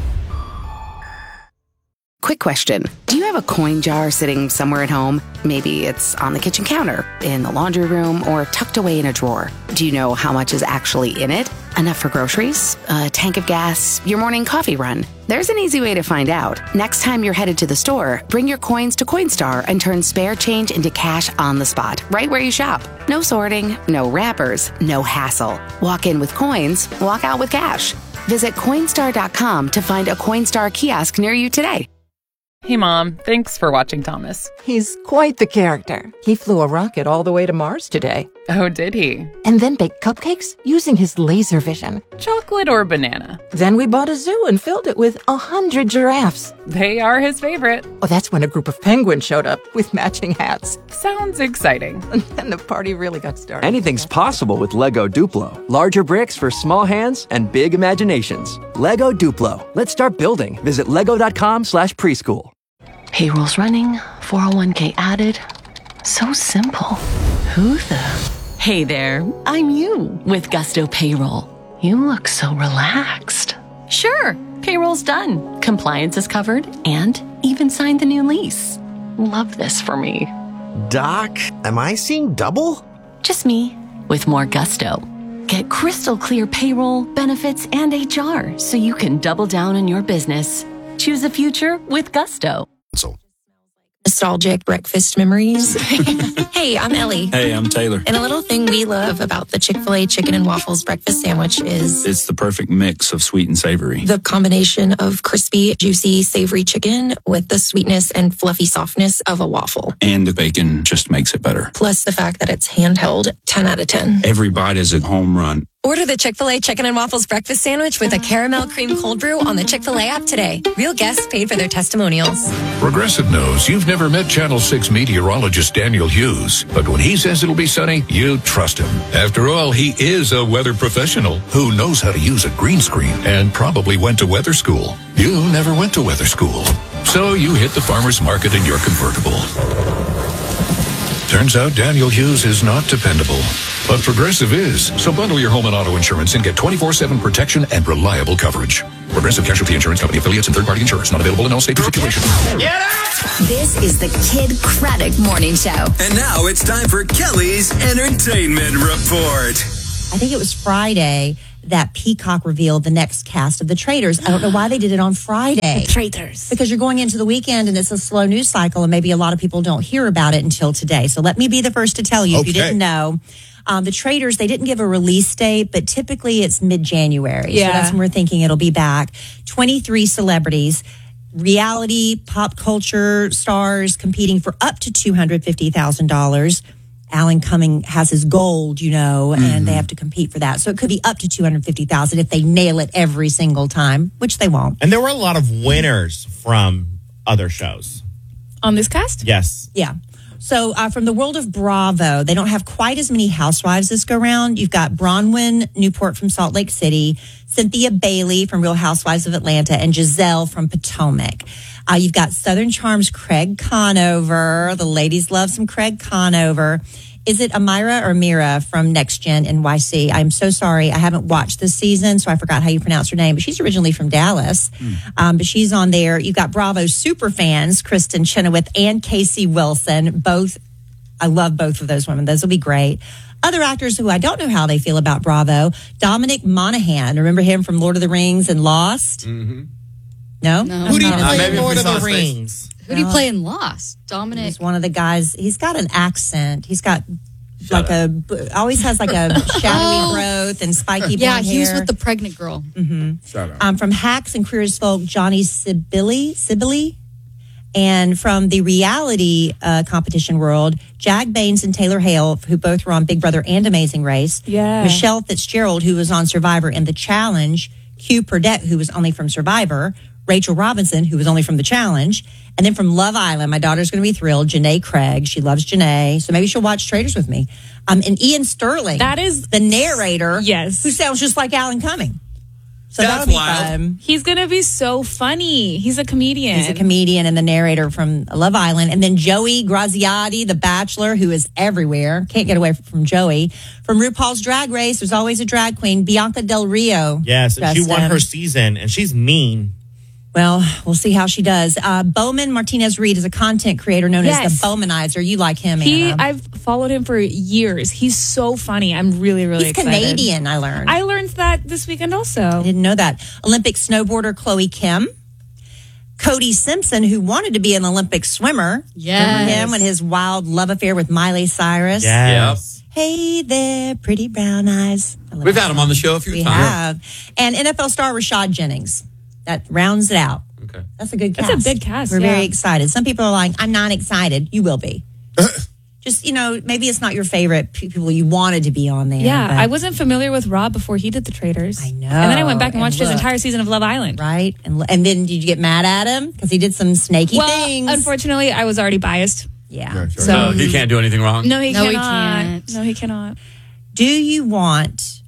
Quick question. Do you have a coin jar sitting somewhere at home? Maybe it's on the kitchen counter, in the laundry room, or tucked away in a drawer. Do you know how much is actually in it? Enough for groceries? A tank of gas? Your morning coffee run? There's an easy way to find out. Next time you're headed to the store, bring your coins to Coinstar and turn spare change into cash on the spot, right where you shop. No sorting, no wrappers, no hassle. Walk in with coins, walk out with cash. Visit Coinstar dot com to find a Coinstar kiosk near you today. Hey, Mom. Thanks for watching Thomas. He's quite the character. He flew a rocket all the way to Mars today. Oh, did he? And then baked cupcakes using his laser vision. Chocolate or banana? Then we bought a zoo and filled it with a hundred giraffes. They are his favorite. Oh, that's when a group of penguins showed up with matching hats. Sounds exciting. And then the party really got started. Anything's possible with Lego Duplo. Larger bricks for small hands and big imaginations. Lego Duplo. Let's start building. Visit lego dot com slash preschool. Payroll's running, four oh one k added. So simple. Who the? Hey there, I'm you with Gusto Payroll. You look so relaxed. Sure, payroll's done. Compliance is covered and even signed the new lease. Love this for me. Doc, am I seeing double? Just me with more Gusto. Get crystal clear payroll, benefits, and H R so you can double down on your business. Choose a future with Gusto. So. Nostalgic breakfast memories. Hey, I'm Ellie. Hey, I'm Taylor. And a little thing we love about the Chick-fil-A chicken and waffles breakfast sandwich is It's the perfect mix of sweet and savory. the combination of crispy, juicy, savory chicken with the sweetness and fluffy softness of a waffle. And the bacon just makes it better. Plus the fact that it's handheld, ten out of ten. Every bite is a home run. Order the Chick-fil-A Chicken and Waffles Breakfast Sandwich with a caramel cream cold brew on the Chick-fil-A app today. Real guests paid for their testimonials. Progressive knows you've never met Channel six meteorologist Daniel Hughes, but when he says it'll be sunny, you trust him. After all, he is a weather professional who knows how to use a green screen and probably went to weather school. You never went to weather school, so you hit the farmer's market in your convertible. Turns out Daniel Hughes is not dependable, but Progressive is. So bundle your home and auto insurance and get twenty-four seven protection and reliable coverage. Progressive Casualty Insurance Company affiliates and third-party insurers. Not available in all states or situations. This is the Kid Craddock Morning Show. And now it's time for Kelly's Entertainment Report. I think it was Friday that Peacock revealed the next cast of The Traitors. I don't know why they did it on Friday. The Traitors. Because you're going into the weekend and it's a slow news cycle and maybe a lot of people don't hear about it until today. So let me be the first to tell you, okay. If you didn't know. Um, the Traitors, they didn't give a release date, but typically it's mid-January. Yeah. So that's when we're thinking it'll be back. twenty-three celebrities, reality, pop culture stars competing for up to two hundred fifty thousand dollars. Alan Cumming has his gold, you know, and mm-hmm. they have to compete for that. So it could be up to two hundred fifty thousand dollars if they nail it every single time, which they won't. And there were a lot of winners from other shows. On this cast? Yes. Yeah. So uh, from the world of Bravo, they don't have quite as many housewives this go round. You've got Bronwyn Newport from Salt Lake City, Cynthia Bailey from Real Housewives of Atlanta, and Giselle from Potomac. Uh, you've got Southern Charm's Craig Conover. The ladies love some Craig Conover. Is it Amira or Mira from Next Gen N Y C? I'm so sorry. I haven't watched this season, so I forgot how you pronounce her name. But she's originally from Dallas. Mm. Um, but she's on there. You've got Bravo super fans, Kristen Chenoweth and Casey Wilson. Both, I love both of those women. Those will be great. Other actors who I don't know how they feel about Bravo. Dominic Monaghan. Remember him from Lord of the Rings and Lost? Mm-hmm. No? No. Who do you Uh, play maybe in if Lord we of saw the his face. Rings? Who do you play in Lost? Dominic. He's one of the guys. He's got an accent. He's got like a, always has like a shadowy Oh. growth and spiky Yeah, blonde he was hair. with the pregnant girl. Mm-hmm. Shut up. Um, from Hacks and Queer as Folk, Johnny Sibilli, Sibilli. And from the reality uh, competition world, Jack Baines and Taylor Hale, who both were on Big Brother and Amazing Race. Yeah. Michelle Fitzgerald, who was on Survivor and The Challenge. Hugh Purdett, who was only from Survivor. Rachel Robinson, who was only from The Challenge. And then from Love Island, my daughter's going to be thrilled, Janae Craig. She loves Janae. So maybe she'll watch Traitors with me. Um, and Ian Sterling. That is the narrator. Yes. Who sounds just like Alan Cumming. So That's that'll be wild. fun. He's going to be so funny. He's a comedian. He's a comedian and the narrator from Love Island. And then Joey Graziati, the Bachelor, who is everywhere. Can't get away from Joey. From RuPaul's Drag Race, there's always a drag queen, Bianca Del Rio. Yes, and she won Justin. her season, and she's mean. Well, we'll see how she does. Uh, Bowman Martinez-Reed is a content creator known Yes. as the Bowmanizer. You like him, He, Anna. I've followed him for years. He's so funny. I'm really, really He's excited. Canadian, I learned. I learned that this weekend also. I didn't know that. Olympic snowboarder Chloe Kim. Cody Simpson, who wanted to be an Olympic swimmer. Yes. Remember him and his wild love affair with Miley Cyrus? Yes. Hey there, pretty brown eyes. I love We've that had him song. on the show a few We times. have. And N F L star Rashad Jennings. That rounds it out. Okay. That's a good That's cast. a big cast, We're yeah. very excited. Some people are like, I'm not excited. You will be. Just, you know, maybe it's not your favorite people you wanted to be on there. Yeah, but- I wasn't familiar with Rob before he did The Traitors. I know. And then I went back and And watched his look. entire season of Love Island. Right? And and then did you get mad at him? Because he did some snaky well, things. unfortunately, I was already biased. Yeah. So So he can't do anything wrong. No, he No, he cannot. can't. No, he cannot. Do you want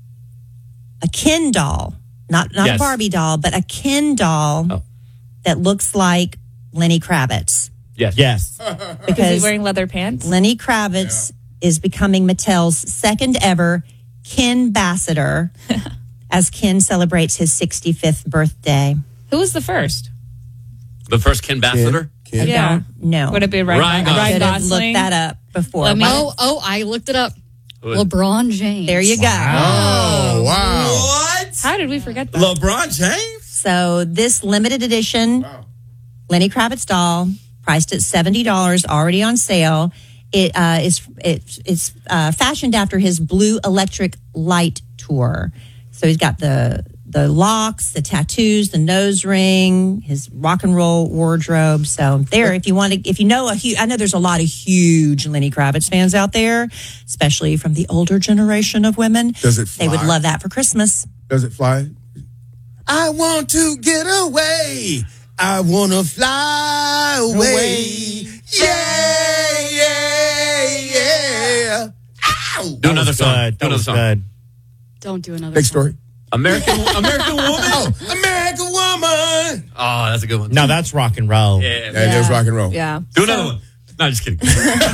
a Ken doll? Not not Yes. a Barbie doll, but a Ken doll Oh. that looks like Lenny Kravitz. Yes. Yes. Is Because he wearing leather pants? Lenny Kravitz is becoming Mattel's second ever Ken ambassador as Ken celebrates his sixty-fifth birthday. Who was the first? The first Ken Ambassador? I Yeah. don't know. Would it be Ryan, Ryan I Gosling. should have Gosling? looked that up before. Let me- But- Oh, Oh, I looked it up. Who is- LeBron James. there you go. Oh, wow. What? How did we forget that? LeBron James? So this limited edition Lenny Kravitz doll, priced at seventy dollars, already on sale. It uh, is it, it's uh, fashioned after his Blue Electric Light tour. So he's got the the locks, the tattoos, the nose ring, his rock and roll wardrobe. So there, if you want to, if you know a huge, I know there's a lot of huge Lenny Kravitz fans out there, especially from the older generation of women. Does it They would fly? love that for Christmas. Does it fly? I want to get away. I want to fly away. Yeah, yeah, yeah. Ow! Do another song. Good. Do That another was song. good. Don't do another Next song. story. American American Woman. Oh, American Woman. Oh, that's a good one. No, that's rock and roll. Yeah. Yeah, there's rock and roll. Yeah. Do another one. No, just kidding.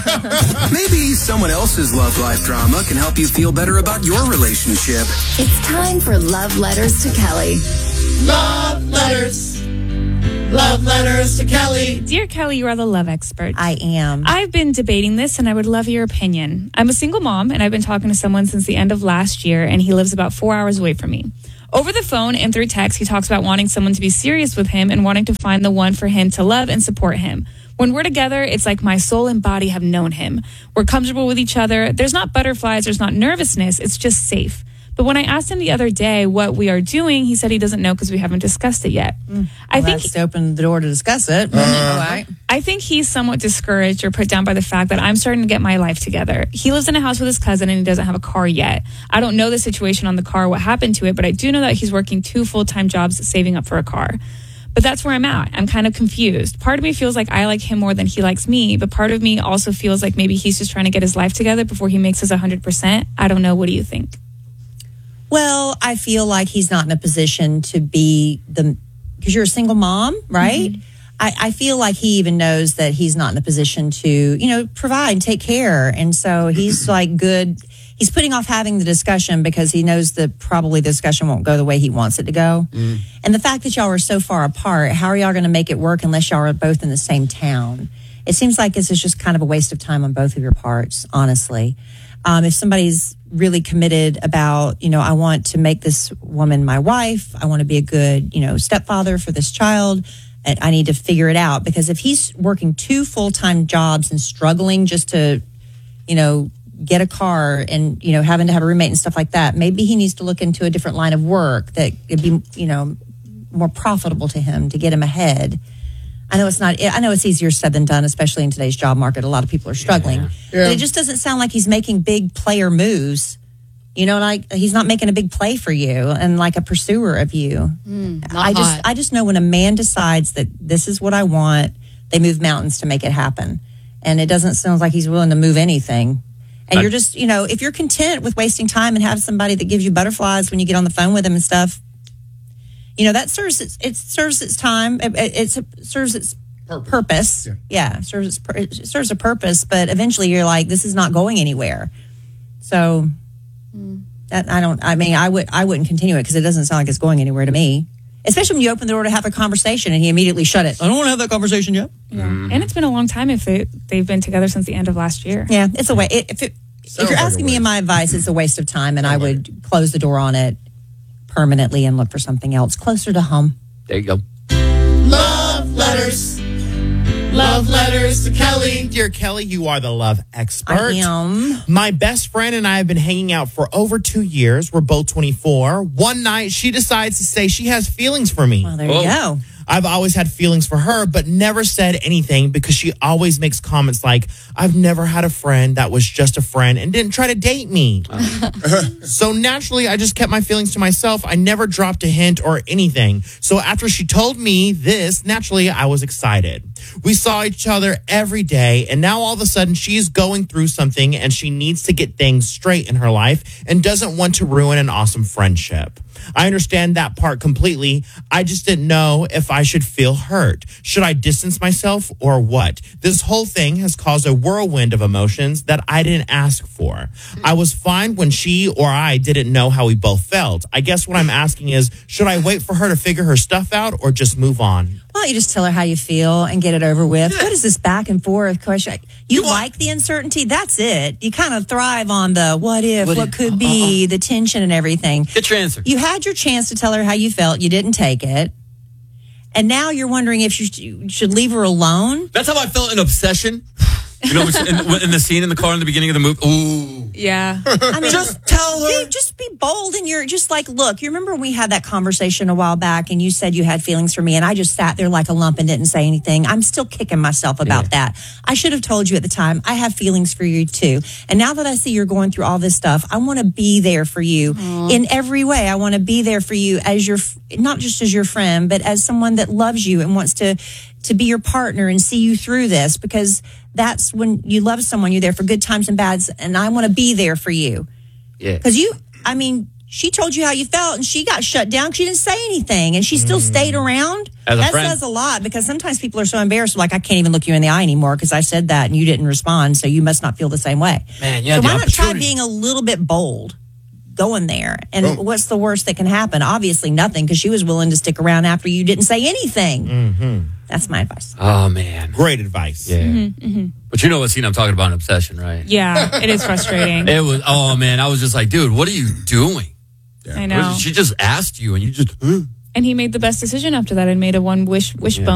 Maybe someone else's love life drama can help you feel better about your relationship. It's time for Love Letters to Kelly. Love letters. Love letters to Kelly. Dear Kelly, you are the love expert. I am. I've been debating this and I would love your opinion. I'm a single mom and I've been talking to someone since the end of last year and he lives about four hours away from me. Over the phone and through text, he talks about wanting someone to be serious with him and wanting to find the one for him to love and support him. When we're together, it's like my soul and body have known him. We're comfortable with each other. There's not butterflies. There's not nervousness. It's just safe. But when I asked him the other day what we are doing, he said he doesn't know because we haven't discussed it yet. Mm. I Well, think that's to open the door to discuss it. Uh, All right. I think he's somewhat discouraged or put down by the fact that I'm starting to get my life together. He lives in a house with his cousin and he doesn't have a car yet. I don't know the situation on the car, what happened to it, but I do know that he's working two full-time jobs saving up for a car. But that's where I'm at. I'm kind of confused. Part of me feels like I like him more than he likes me, but part of me also feels like maybe he's just trying to get his life together before he makes his one hundred percent. I don't know. What do you think? Well, I feel like he's not in a position to be the, because you're a single mom, right? Mm-hmm. I, I feel like he even knows that he's not in a position to, you know, provide and take care. And so he's like good. He's putting off having the discussion because he knows that probably the discussion won't go the way he wants it to go. Mm. And the fact that y'all are so far apart, how are y'all going to make it work unless y'all are both in the same town? It seems like this is just kind of a waste of time on both of your parts, honestly. Um, if somebody's really committed about, you know, I want to make this woman my wife, I want to be a good, you know, stepfather for this child, and I need to figure it out. Because if he's working two full-time jobs and struggling just to, you know, get a car and, you know, having to have a roommate and stuff like that, maybe he needs to look into a different line of work that could be, you know, more profitable to him to get him ahead. I know it's not, I know it's easier said than done, especially in today's job market. A lot of people are struggling. Yeah. Yeah. But it just doesn't sound like he's making big player moves. You know, like he's not making a big play for you and like a pursuer of you. Mm, I just hot. I just know when a man decides that this is what I want, they move mountains to make it happen. And it doesn't sound like he's willing to move anything. And I, you're just, you know, if you're content with wasting time and have somebody that gives you butterflies when you get on the phone with him and stuff, you know, that serves its, it serves its time. It, it, it serves its purpose. purpose. Yeah. yeah, serves its, it serves a purpose. But eventually, you're like, this is not going anywhere. So, mm. that I don't. I mean, I would I wouldn't continue it because it doesn't sound like it's going anywhere to me. Especially when you open the door to have a conversation and he immediately shut it. I don't want to have that conversation yet. Yeah, mm. and it's been a long time if they they've been together since the end of last year. Yeah, it's a way. It, if it, if you're asking me my advice, it's a waste of time, and I would close the door on it permanently and look for something else closer to home. There you go. Love letters. Love letters to Kelly. Dear Kelly, you are the love expert. I am. My best friend and I have been hanging out for over two years. We're both twenty-four. One night, she decides to say she has feelings for me. Well, there Whoa. you go. I've always had feelings for her, but never said anything because she always makes comments like, I've never had a friend that was just a friend and didn't try to date me. So naturally, I just kept my feelings to myself. I never dropped a hint or anything. So after she told me this, naturally, I was excited. We saw each other every day, and now all of a sudden, she's going through something and she needs to get things straight in her life and doesn't want to ruin an awesome friendship. I understand that part completely. I just didn't know if I should feel hurt. Should I distance myself or what? This whole thing has caused a whirlwind of emotions that I didn't ask for. I was fine when she or I didn't know how we both felt. I guess what I'm asking is, should I wait for her to figure her stuff out or just move on? Why don't you just tell her how you feel and get it over with? What is this back and forth question? You, you like the uncertainty? That's it. You kind of thrive on the what if, what, what could be, uh-uh. the tension and everything. Get your answer. You had your chance to tell her how you felt. You didn't take it. And now you're wondering if you should leave her alone? That's how I felt in Obsession. You know, in, in the scene in the car in the beginning of the movie. Ooh. Yeah. I mean, just tell her. Dude, just be bold, and you're just like, look. You remember we had that conversation a while back, and you said you had feelings for me, and I just sat there like a lump and didn't say anything. I'm still kicking myself about yeah. that. I should have told you at the time. I have feelings for you too, and now that I see you're going through all this stuff, I want to be there for you Aww. in every way. I want to be there for you as your, not just as your friend, but as someone that loves you and wants to to be your partner and see you through this, because that's when you love someone, you're there for good times and bads, and I want to be there for you. Yeah. Because you, I mean, she told you how you felt, and she got shut down because she didn't say anything, and she still mm. stayed around. As a that friend. says a lot, because sometimes people are so embarrassed, like, I can't even look you in the eye anymore because I said that and you didn't respond, so you must not feel the same way. Man, yeah. So the why not try opportunity. being a little bit bold? Going there, and Oh. what's the worst that can happen? Obviously nothing, because she was willing to stick around after you didn't say anything. Mm-hmm. That's my advice. Oh, man. Great advice. Yeah. Mm-hmm, mm-hmm. But you know what scene I'm talking about in Obsession, right? Yeah, it is frustrating. It was, oh, man. I was just like, dude, what are you doing? I know. She just asked you, and you just... And he made the best decision after that and made a one wish wishbone.